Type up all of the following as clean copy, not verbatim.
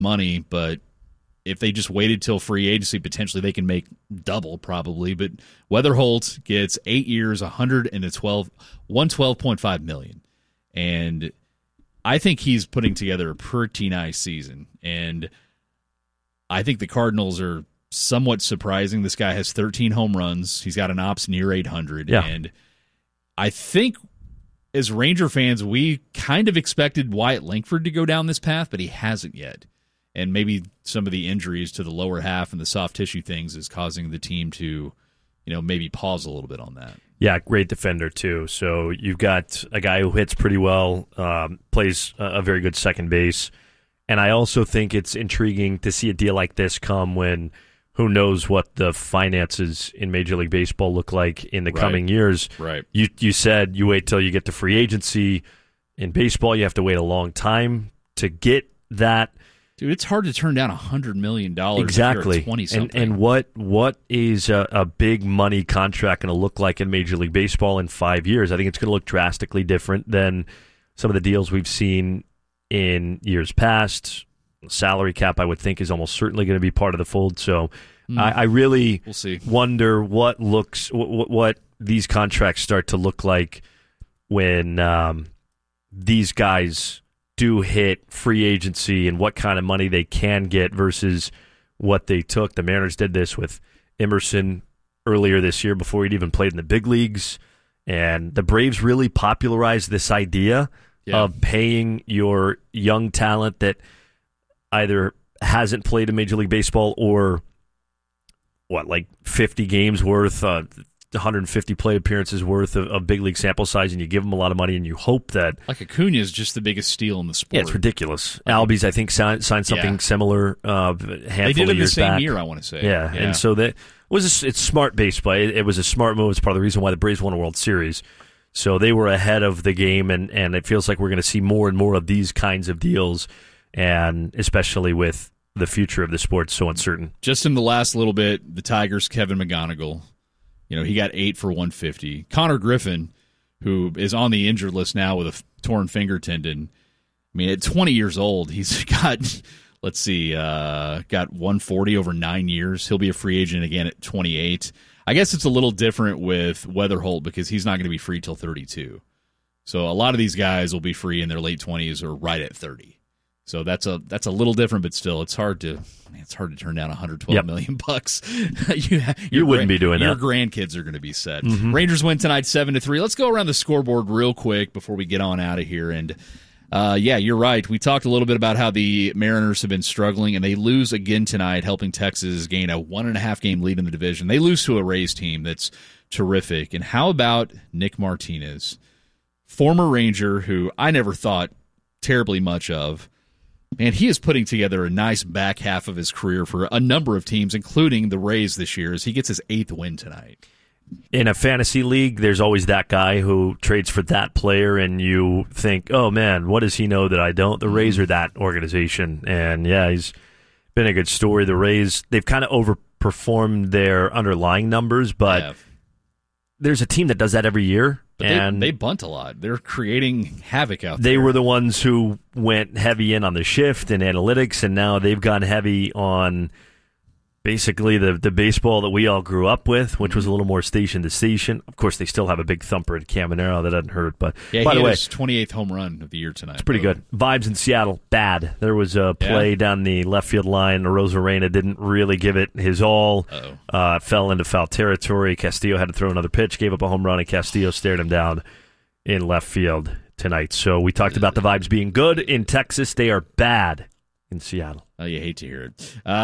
money, but if they just waited till free agency, potentially they can make double probably. But Weatherholt gets 8 years, $112.5 million. And I think he's putting together a pretty nice season. And I think the Cardinals are somewhat surprising. This guy has 13 home runs. He's got an ops near 800. Yeah. And I think as Ranger fans, we kind of expected Wyatt Langford to go down this path, but he hasn't yet. And maybe some of the injuries to the lower half and the soft tissue things is causing the team to, maybe pause a little bit on that. Yeah, great defender, too. So you've got a guy who hits pretty well, plays a very good second base. And I also think it's intriguing to see a deal like this come when who knows what the finances in Major League Baseball look like in the coming years. Right. You said you wait till you get to free agency. In baseball, you have to wait a long time to get that. Dude, it's hard to turn down $100 million exactly. If you're 20-something. And what is a big money contract going to look like in Major League Baseball in 5 years? I think it's going to look drastically different than some of the deals we've seen in years past. Salary cap, I would think, is almost certainly going to be part of the fold. So I really we'll see. Wonder what these contracts start to look like when these guys do hit free agency and what kind of money they can get versus what they took. The Mariners did this with Emerson earlier this year before he'd even played in the big leagues. And the Braves really popularized this idea of paying your young talent that either hasn't played in Major League Baseball or 50 games worth, 150 play appearances worth of big league sample size, and you give them a lot of money, and you hope that Acuna is just the biggest steal in the sport. Yeah, it's ridiculous. Albies, I think, signed something similar a handful of years back. They did it the same year, I want to say. Yeah. And so it's smart baseball. It was a smart move. It's part of the reason why the Braves won a World Series. So they were ahead of the game, and it feels like we're going to see more and more of these kinds of deals, and especially with the future of the sport so uncertain. Just in the last little bit, the Tigers' Kevin McGonigal, he got 8 for $150. Connor Griffin, who is on the injured list now with a torn finger tendon, at 20 years old, he's got, got 140 over 9 years. He'll be a free agent again at 28. I guess it's a little different with Weatherholt because he's not going to be free till 32. So a lot of these guys will be free in their late 20s or right at 30. So that's a little different, but still, it's hard to turn down $112 million bucks. You wouldn't be doing that. Your grandkids are going to be set. Mm-hmm. Rangers win tonight 7-3. Let's go around the scoreboard real quick before we get on out of here. And you're right. We talked a little bit about how the Mariners have been struggling, and they lose again tonight, helping Texas gain a 1.5-game lead in the division. They lose to a Rays team that's terrific. And how about Nick Martinez, former Ranger, who I never thought terribly much of. Man, he is putting together a nice back half of his career for a number of teams, including the Rays this year, as he gets his 8th win tonight. In a fantasy league, there's always that guy who trades for that player, and you think, oh, man, what does he know that I don't? The Rays are that organization, and, he's been a good story. The Rays, they've kind of overperformed their underlying numbers, but there's a team that does that every year. But they bunt a lot. They're creating havoc out there. They were the ones who went heavy in on the shift and analytics, and now they've gone heavy on basically the baseball that we all grew up with, which was a little more station to station. Of course, they still have a big thumper in Caminero. That doesn't hurt. But by the way, his 28th home run of the year tonight. It's pretty good. Vibes in Seattle, bad. There was a play down the left field line. Arozarena didn't really give it his all. Fell into foul territory. Castillo had to throw another pitch, gave up a home run, and Castillo stared him down in left field tonight. So we talked about the Vibes being good in Texas. They are bad in Seattle. Oh, you hate to hear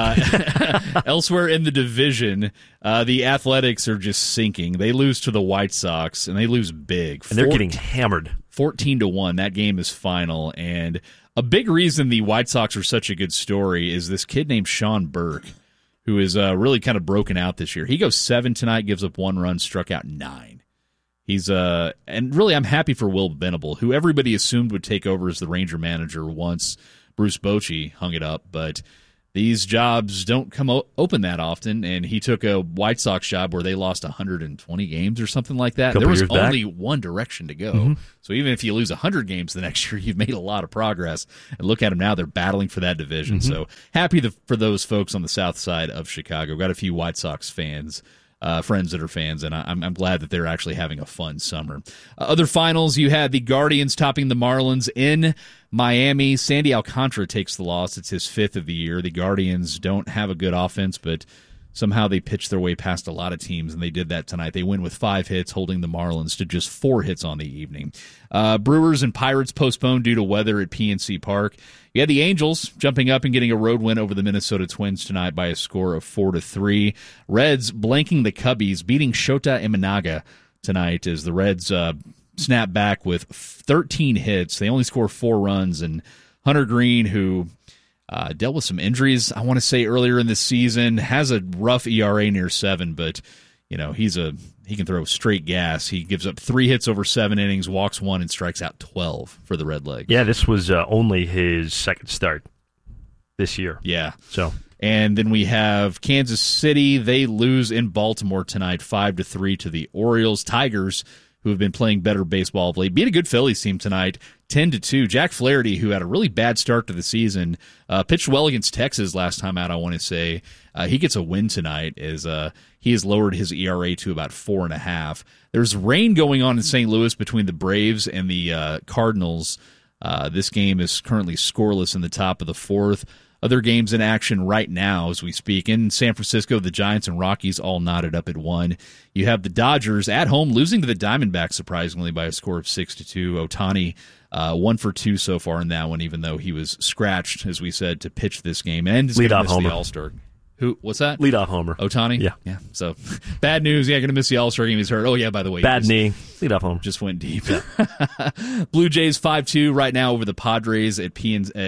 it. Elsewhere in the division, the Athletics are just sinking. They lose to the White Sox, and they lose big. And they're getting hammered. 14-1. That game is final. And a big reason the White Sox are such a good story is this kid named Sean Burke, who is really kind of broken out this year. He goes 7 tonight, gives up 1 run, struck out 9. He's and really I'm happy for Will Venable, who everybody assumed would take over as the Ranger manager once Bruce Bochy hung it up, but these jobs don't come open that often, and he took a White Sox job where they lost 120 games or something like that. There was only one direction to go. So even if you lose 100 games the next year, you've made a lot of progress. And look at them now. They're battling for that division. So happy for those folks on the south side of Chicago. Got a few White Sox fans. Friends that are fans, and I'm glad that they're actually having a fun summer. Other finals, you had the Guardians topping the Marlins in Miami. Sandy Alcantara takes the loss. It's his 5th of the year. The Guardians don't have a good offense, but somehow they pitched their way past a lot of teams, and they did that tonight. They win with 5 hits, holding the Marlins to just 4 hits on the evening. Brewers and Pirates postponed due to weather at PNC Park. You had the Angels jumping up and getting a road win over the Minnesota Twins tonight by a score of 4-3. Reds blanking the Cubbies, beating Shota Imanaga tonight as the Reds snap back with 13 hits. They only score 4 runs, and Hunter Green, who dealt with some injuries, I want to say, earlier in this season, has a rough ERA near 7, but he can throw straight gas. He gives up 3 hits over 7 innings, walks 1, and strikes out 12 for the Redlegs. Yeah, this was only his second start this year. Yeah. So, and then we have Kansas City. They lose in Baltimore tonight, 5-3 to the Orioles. Tigers, who have been playing better baseball of late, beat a good Phillies team tonight, 10-2. Jack Flaherty, who had a really bad start to the season, pitched well against Texas last time out, I want to say. He gets a win tonight as he has lowered his ERA to about 4.5. There's rain going on in St. Louis between the Braves and the Cardinals. This game is currently scoreless in the top of the 4th. Other games in action right now as we speak. In San Francisco, the Giants and Rockies all knotted up at 1. You have the Dodgers at home losing to the Diamondbacks, surprisingly, by a score of 6-2. Ohtani 1 for 2 so far in that one, even though he was scratched, as we said, to pitch this game. And is going to miss the All-Star. What's that? Leadoff homer. Ohtani? Yeah. So, bad news. Yeah, going to miss the All-Star game. He's hurt. Oh, yeah, by the way. Bad knee. Leadoff homer. Just went deep. Yeah. Blue Jays 5-2 right now over the Padres at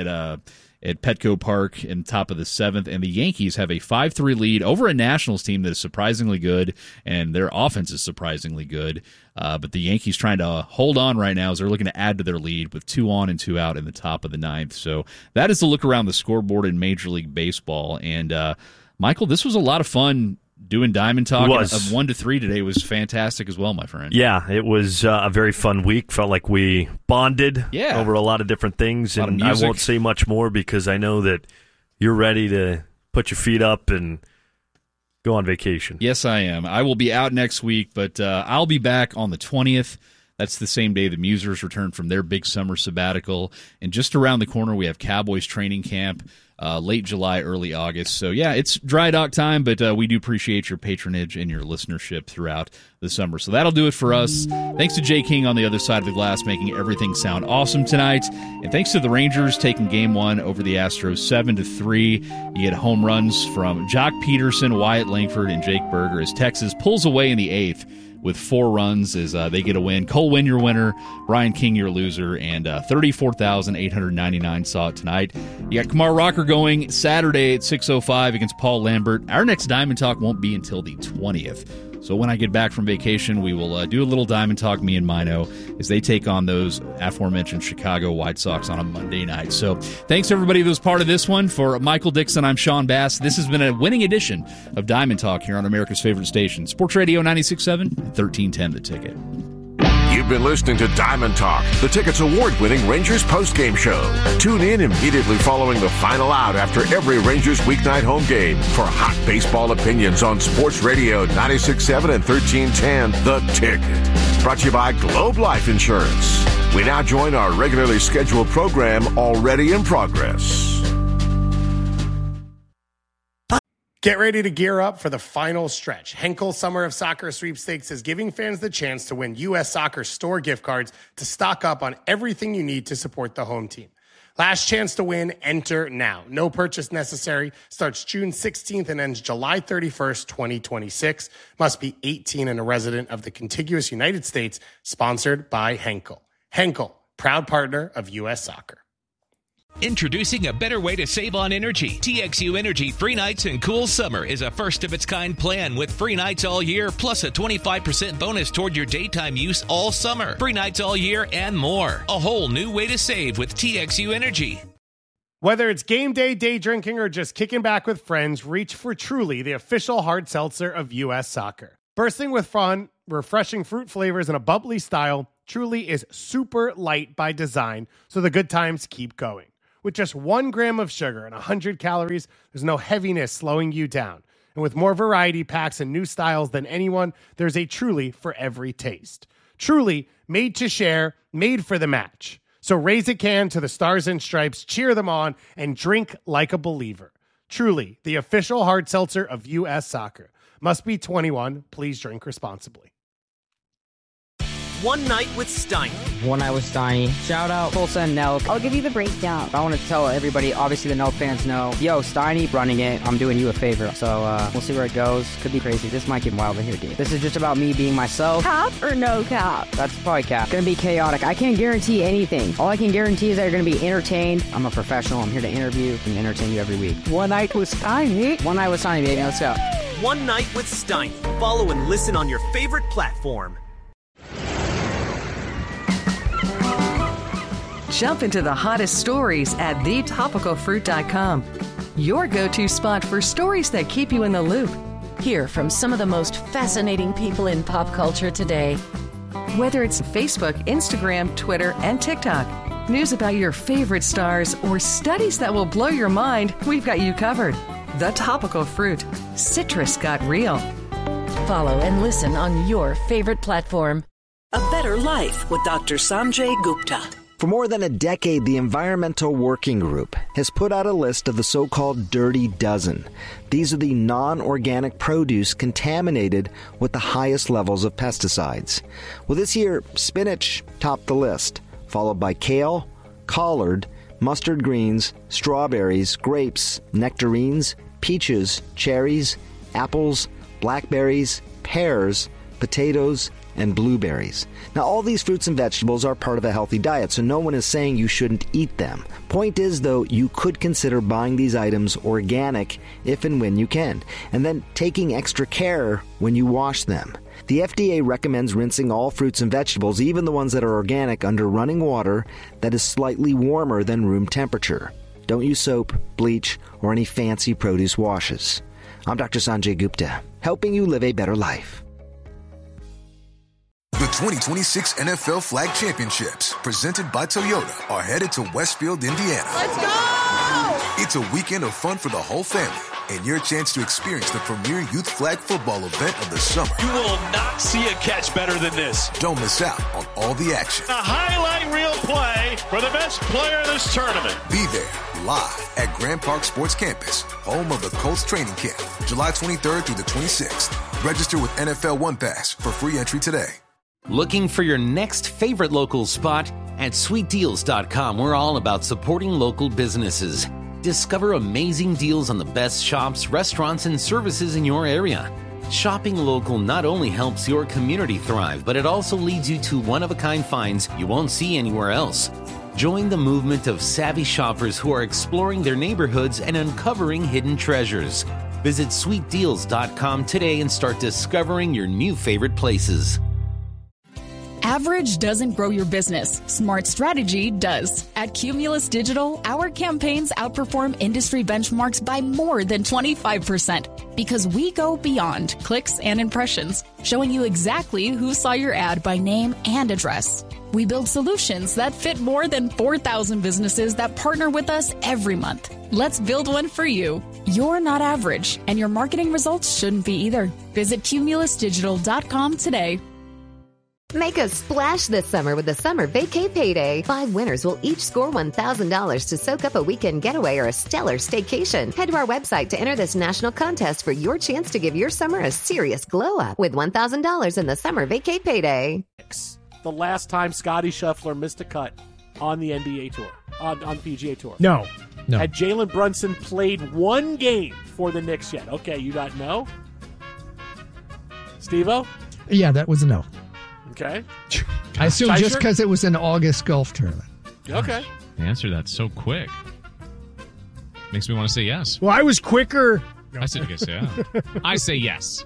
Petco Park in top of the 7th, and the Yankees have a 5-3 lead over a Nationals team that is surprisingly good, and their offense is surprisingly good. But the Yankees trying to hold on right now as they're looking to add to their lead with 2 on and 2 out in the top of the 9th. So that is the look around the scoreboard in Major League Baseball. And Michael, this was a lot of fun. Doing Diamond Talk of 1 to 3 today was fantastic as well, my friend. Yeah, it was a very fun week. Felt like we bonded over a lot of different things, and I won't say much more because I know that you're ready to put your feet up and go on vacation. Yes, I am. I will be out next week, but I'll be back on the 20th. That's the same day the Musers return from their big summer sabbatical. And just around the corner, we have Cowboys training camp. Late July, early August. So, yeah, it's dry dock time, but we do appreciate your patronage and your listenership throughout the summer. So that'll do it for us. Thanks to Jay King on the other side of the glass, making everything sound awesome tonight. And thanks to the Rangers taking Game 1 over the Astros 7-3. You get home runs from Jock Peterson, Wyatt Langford, and Jake Berger as Texas pulls away in the 8th. With 4 runs as they get a win. Cole Winn, your winner. Brian King, your loser. And 34,899 saw it tonight. You got Kumar Rocker going Saturday at 6:05 against Paul Lambert. Our next Diamond Talk won't be until the 20th. So when I get back from vacation, we will do a little Diamond Talk, me and Mino, as they take on those aforementioned Chicago White Sox on a Monday night. So thanks, everybody who was part of this one. For Michael Dixon, I'm Sean Bass. This has been a winning edition of Diamond Talk here on America's favorite station, Sports Radio 96.7 and 1310 The Ticket. You've been listening to Diamond Talk, the Ticket's award-winning Rangers postgame show. Tune in immediately following the final out after every Rangers weeknight home game for hot baseball opinions on Sports Radio 96.7 and 1310 The Ticket. Brought to you by Globe Life Insurance. We now join our regularly scheduled program already in progress. Get ready to gear up for the final stretch. Henkel Summer of Soccer Sweepstakes is giving fans the chance to win U.S. Soccer store gift cards to stock up on everything you need to support the home team. Last chance to win, enter now. No purchase necessary. Starts June 16th and ends July 31st, 2026. Must be 18 and a resident of the contiguous United States. Sponsored by Henkel. Henkel, proud partner of U.S. Soccer. Introducing a better way to save on energy. TXU Energy Free Nights and Cool Summer is a first-of-its-kind plan with free nights all year, plus a 25% bonus toward your daytime use all summer. Free nights all year and more. A whole new way to save with TXU Energy. Whether it's game day, day drinking, or just kicking back with friends, reach for Truly, the official hard seltzer of U.S. Soccer. Bursting with fun, refreshing fruit flavors, and a bubbly style, Truly is super light by design, so the good times keep going. With just 1 gram of sugar and 100 calories, there's no heaviness slowing you down. And with more variety packs and new styles than anyone, there's a Truly for every taste. Truly, made to share, made for the match. So raise a can to the Stars and Stripes, cheer them on, and drink like a believer. Truly, the official hard seltzer of U.S. Soccer. Must be 21. Please drink responsibly. One Night with Steiny. One Night with Steiny. Shout out Tulsa and Nelk. I'll give you the breakdown. I want to tell everybody, obviously the Nelk fans know, yo, Steiny running it, I'm doing you a favor. So we'll see where it goes. Could be crazy. This might get wild in here, dude. This is just about me being myself. Cap or no cap? That's probably cap. Gonna be chaotic. I can't guarantee anything. All I can guarantee is that you're gonna be entertained. I'm a professional. I'm here to interview and entertain you every week. One Night with Steiny. One Night with Steiny, baby. Let's go. One Night with Steiny. Follow and listen on your favorite platform. Jump into the hottest stories at thetopicalfruit.com. Your go-to spot for stories that keep you in the loop. Hear from some of the most fascinating people in pop culture today. Whether it's Facebook, Instagram, Twitter, and TikTok, news about your favorite stars, or studies that will blow your mind, we've got you covered. The Topical Fruit. Citrus got real. Follow and listen on your favorite platform. A Better Life with Dr. Sanjay Gupta. For more than a decade, the Environmental Working Group has put out a list of the so-called Dirty Dozen. These are the non-organic produce contaminated with the highest levels of pesticides. Well, this year, spinach topped the list, followed by kale, collard, mustard greens, strawberries, grapes, nectarines, peaches, cherries, apples, blackberries, pears, potatoes, and blueberries. Now, all these fruits and vegetables are part of a healthy diet, so no one is saying you shouldn't eat them. Point is, though, you could consider buying these items organic if and when you can, and then taking extra care when you wash them. The FDA recommends rinsing all fruits and vegetables, even the ones that are organic, under running water that is slightly warmer than room temperature. Don't use soap, bleach, or any fancy produce washes. I'm Dr. Sanjay Gupta, helping you live a better life. The 2026 NFL Flag Championships, presented by Toyota, are headed to Westfield, Indiana. Let's go! It's a weekend of fun for the whole family and your chance to experience the premier youth flag football event of the summer. You will not see a catch better than this. Don't miss out on all the action. A highlight reel play for the best player of this tournament. Be there live at Grand Park Sports Campus, home of the Colts training camp, July 23rd through the 26th. Register with NFL One Pass for free entry today. Looking for your next favorite local spot? At sweetdeals.com, we're all about supporting local businesses. Discover amazing deals on the best shops, restaurants, and services in your area. Shopping local not only helps your community thrive, but it also leads you to one-of-a-kind finds you won't see anywhere else. Join the movement of savvy shoppers who are exploring their neighborhoods and uncovering hidden treasures. Visit sweetdeals.com today and start discovering your new favorite places. Average doesn't grow your business. Smart strategy does. At Cumulus Digital, our campaigns outperform industry benchmarks by more than 25% because we go beyond clicks and impressions, showing you exactly who saw your ad by name and address. We build solutions that fit more than 4,000 businesses that partner with us every month. Let's build one for you. You're not average, and your marketing results shouldn't be either. Visit cumulusdigital.com today. Make a splash this summer with the Summer Vacay Payday. 5 winners will each score $1,000 to soak up a weekend getaway or a stellar staycation. Head to our website to enter this national contest for your chance to give your summer a serious glow-up with $1,000 in the Summer Vacay Payday. The last time Scottie Scheffler missed a cut on the NBA Tour, on PGA Tour. No. Had Jalen Brunson played one game for the Knicks yet? Okay, you don't know? Steve-O? Yeah, that was a no. Okay. I assume just because it was an August golf tournament. Okay. Answer that so quick. Makes me want to say yes. Well, I was quicker. I said yes, yeah. I say yes.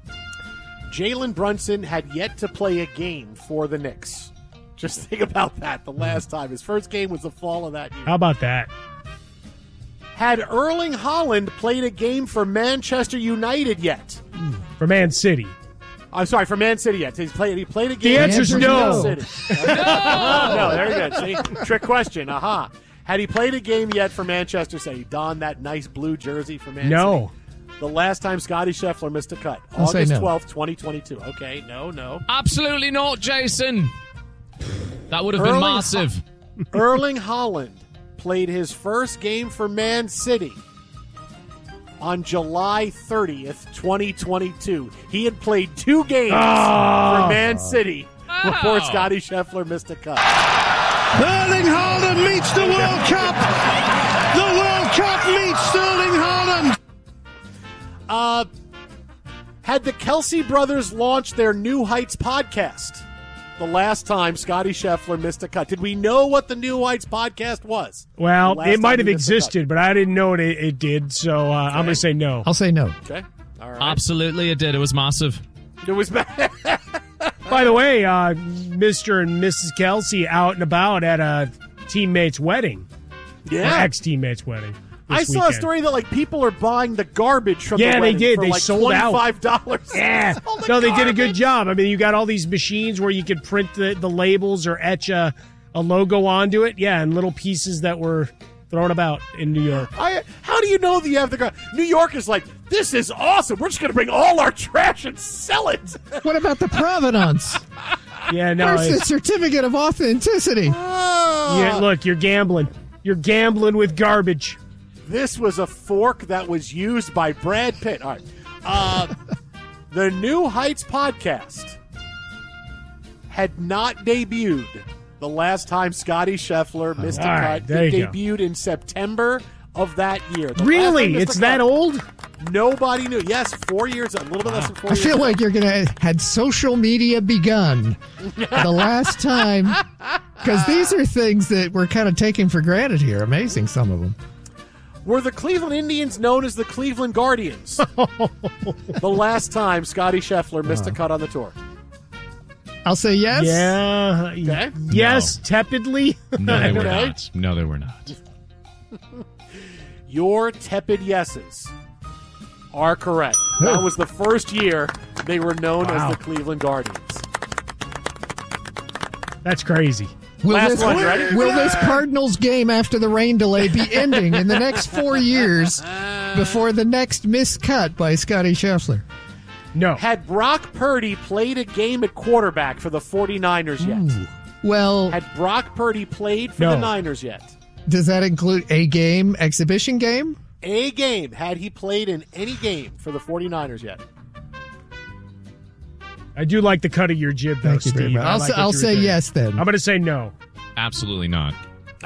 Jalen Brunson had yet to play a game for the Knicks. Just think about that the last time. His first game was the fall of that year. How about that? Had Erling Haaland played a game for Manchester United yet? For Man City. I'm sorry, for Man City yet. He played a game. The answer's no. Man City. No, very good. See? Trick question. Aha. Had he played a game yet for Manchester City? He donned that nice blue jersey for Man No. City? The last time Scotty Scheffler missed a cut. I'll say August no. 12th, 2022. Okay, no. Absolutely not, Jason. That would have been massive. Erling Haaland played his first game for Man City on July 30th, 2022. He had played 2 games for Man City before Scotty Scheffler missed a cut. Erling Haaland meets the World Cup. The World Cup meets Erling Haaland. Had the Kelsey brothers launched their New Heights podcast the last time Scotty Scheffler missed a cut? Did we know what the New Heights podcast was? Well, it might have existed, but I didn't know it did, so I'm going to say no. I'll say no. Okay. All right. Absolutely, it did. It was massive. It was bad. By the way, Mr. and Mrs. Kelsey out and about at a teammate's wedding. Yeah. Or ex-teammate's wedding. I saw a story that people are buying the garbage from the wedding they did. for They sold out. $25. Yeah. No, they did a good job. I mean, you got all these machines where you could print the labels or etch a logo onto it. Yeah, and little pieces that were thrown about in New York. How do you know that you have the garbage? New York is like, this is awesome. We're just going to bring all our trash and sell it. What about the provenance? Yeah, no. Where's the certificate of authenticity? Yeah, look, you're gambling. You're gambling with garbage. This was a fork that was used by Brad Pitt. All right. The New Heights podcast had not debuted the last time Scotty Scheffler missed a cut. There It you debuted in September of that year. Really? It's that old? Nobody knew. Yes, 4 years, a little bit less than 4 I years. feel like you're going to had social media begun the last time, because these are things that we're kind of taking for granted here. Amazing, some of them. Were the Cleveland Indians known as the Cleveland Guardians the last time Scotty Scheffler missed a cut on the tour? I'll say yes. Yeah. Okay. Yes, tepidly. No, they were not. No, they were not. Your tepid yeses are correct. That was the first year they were known as the Cleveland Guardians. That's crazy. Will Last one, you ready? Will this Cardinals game after the rain delay be ending in the next 4 years before the next missed cut by Scotty Scheffler? No. Had Brock Purdy played a game at quarterback for the 49ers yet? Well, Had Brock Purdy played for the Niners yet? Does that include a game, exhibition game? A game. Had he played in any game for the 49ers yet? I do like the cut of your jib, though, Thank you very Steve. much. I'll say yes, then. I'm going to say no. Absolutely not.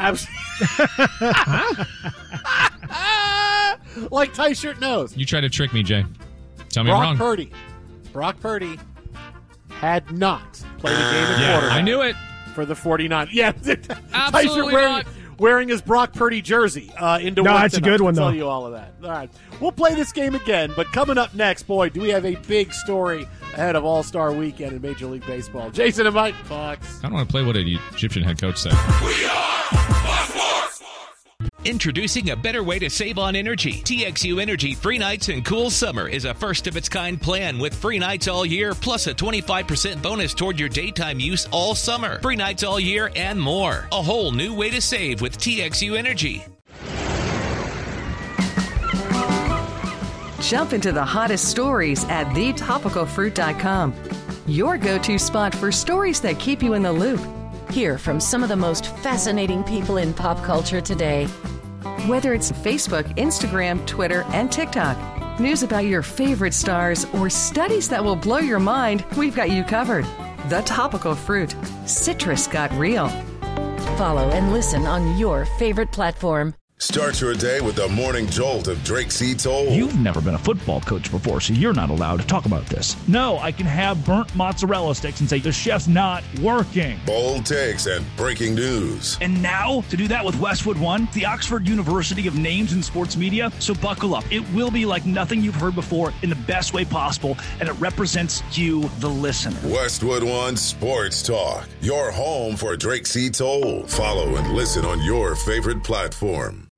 Like tie shirt knows. You try to trick me, Jay. Tell me I'm wrong. Brock Purdy had not played a game at quarterback. I knew it. For the 49ers. Yeah. Absolutely not. Wearing his Brock Purdy jersey into No, work that's a tonight good one, to tell though. you all of that. All right. We'll play this game again, but coming up next, boy, do we have a big story ahead of All-Star Weekend in Major League Baseball. Jason and Mike Fox. I don't want to play what an Egyptian head coach said. Introducing a better way to save on energy. TXU Energy Free Nights and Cool Summer is a first-of-its-kind plan with free nights all year, plus a 25% bonus toward your daytime use all summer. Free nights all year and more. A whole new way to save with TXU Energy. Jump into the hottest stories at thetopicalfruit.com. Your go-to spot for stories that keep you in the loop. Hear from some of the most fascinating people in pop culture today. Whether it's Facebook, Instagram, Twitter, and TikTok, news about your favorite stars, or studies that will blow your mind, we've got you covered. The Topical Fruit. Citrus got real. Follow and listen on your favorite platform. Start your day with the morning jolt of Drake C. Toll. You've never been a football coach before, so you're not allowed to talk about this. No, I can have burnt mozzarella sticks and say the chef's not working. Bold takes and breaking news. And now, to do that with Westwood One, the Oxford University of Names in Sports Media. So buckle up. It will be like nothing you've heard before in the best way possible, and it represents you, the listener. Westwood One Sports Talk. Your home for Drake C. Toll. Follow and listen on your favorite platform.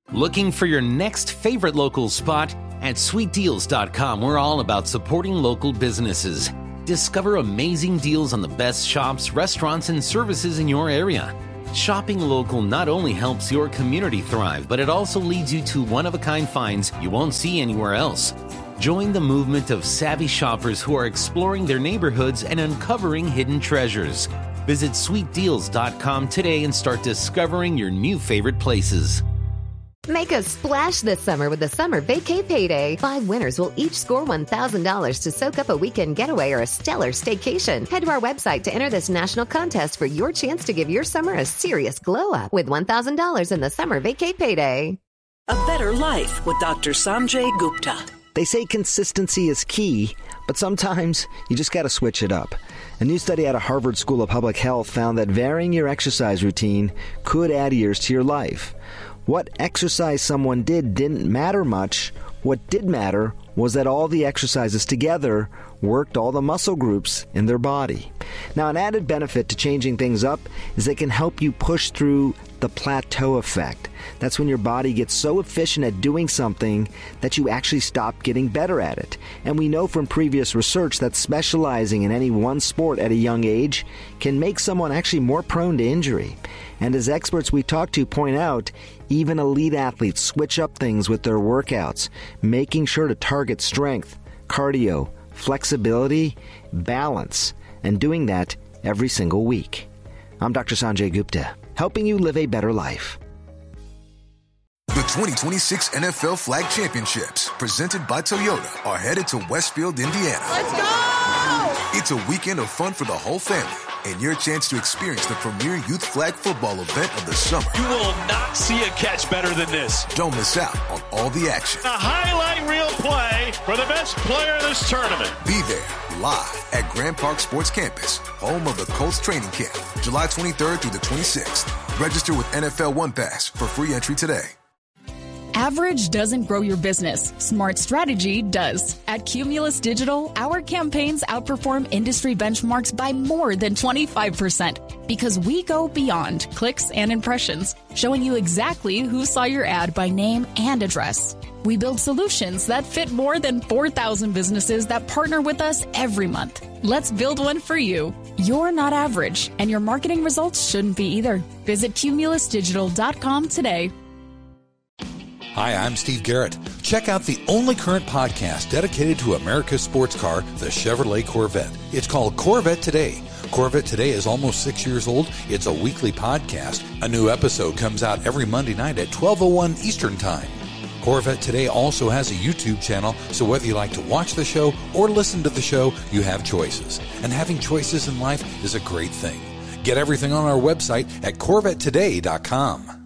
Looking for your next favorite local spot? At sweetdeals.com, we're all about supporting local businesses. Discover amazing deals on the best shops, restaurants, and services in your area. Shopping local not only helps your community thrive, but it also leads you to one-of-a-kind finds you won't see anywhere else. Join the movement of savvy shoppers who are exploring their neighborhoods and uncovering hidden treasures. Visit sweetdeals.com today and start discovering your new favorite places. Make a splash this summer with the Summer Vacay Payday. 5 winners will each score $1,000 to soak up a weekend getaway or a stellar staycation. Head to our website to enter this national contest for your chance to give your summer a serious glow up with $1,000 in the Summer Vacay Payday. A better life with Dr. Sanjay Gupta. They say consistency is key, but sometimes you just got to switch it up. A new study out of Harvard School of Public Health found that varying your exercise routine could add years to your life. What exercise someone did didn't matter much. What did matter was that all the exercises together worked all the muscle groups in their body. Now, an added benefit to changing things up is it can help you push through the plateau effect. That's when your body gets so efficient at doing something that you actually stop getting better at it. And we know from previous research that specializing in any one sport at a young age can make someone actually more prone to injury. And as experts we talk to point out, even elite athletes switch up things with their workouts, making sure to target strength, cardio, flexibility, balance, and doing that every single week. I'm Dr. Sanjay Gupta, helping you live a better life. The 2026 NFL Flag Championships, presented by Toyota, are headed to Westfield, Indiana. Let's go! It's a weekend of fun for the whole family and your chance to experience the premier youth flag football event of the summer. You will not see a catch better than this. Don't miss out on all the action. A highlight reel play for the best player in this tournament. Be there live at Grand Park Sports Campus, home of the Colts training camp, July 23rd through the 26th. Register with NFL One Pass for free entry today. Average doesn't grow your business. Smart strategy does. At Cumulus Digital, our campaigns outperform industry benchmarks by more than 25% because we go beyond clicks and impressions, showing you exactly who saw your ad by name and address. We build solutions that fit more than 4,000 businesses that partner with us every month. Let's build one for you. You're not average, and your marketing results shouldn't be either. Visit cumulusdigital.com today. Hi, I'm Steve Garrett. Check out the only current podcast dedicated to America's sports car, the Chevrolet Corvette. It's called Corvette Today. Corvette Today is almost 6 years old. It's a weekly podcast. A new episode comes out every Monday night at 12:01 Eastern Time. Corvette Today also has a YouTube channel, so whether you like to watch the show or listen to the show, you have choices. And having choices in life is a great thing. Get everything on our website at CorvetteToday.com.